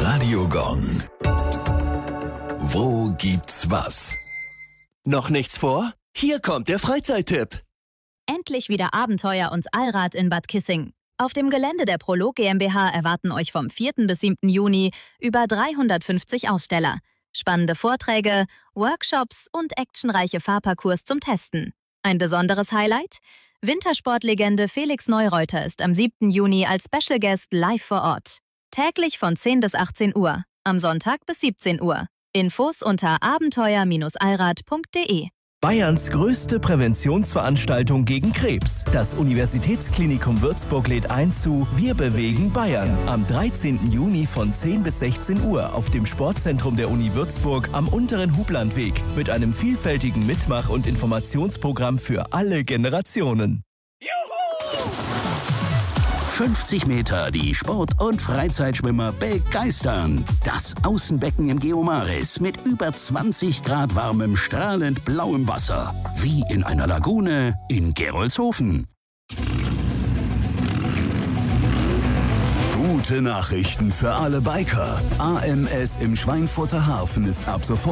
Radiogong. Wo gibt's was? Noch nichts vor? Hier kommt der Freizeittipp. Endlich wieder Abenteuer und Allrad in Bad Kissing. Auf dem Gelände der Prolog GmbH erwarten euch vom 4. bis 7. Juni über 350 Aussteller. Spannende Vorträge, Workshops und actionreiche Fahrparcours zum Testen. Ein besonderes Highlight? Wintersportlegende Felix Neureuter ist am 7. Juni als Special Guest live vor Ort. Täglich von 10 bis 18 Uhr, am Sonntag bis 17 Uhr. Infos unter abenteuer-allrad.de. Bayerns größte Präventionsveranstaltung gegen Krebs. Das Universitätsklinikum Würzburg lädt ein zu Wir bewegen Bayern am 13. Juni von 10 bis 16 Uhr auf dem Sportzentrum der Uni Würzburg am unteren Hublandweg mit einem vielfältigen Mitmach- und Informationsprogramm für alle Generationen. Juhu! 50 Meter die Sport- und Freizeitschwimmer begeistern. Das Außenbecken im Geomaris mit über 20 Grad warmem, strahlend blauem Wasser. Wie in einer Lagune in Gerolzhofen. Gute Nachrichten für alle Biker. AMS im Schweinfurter Hafen ist ab sofort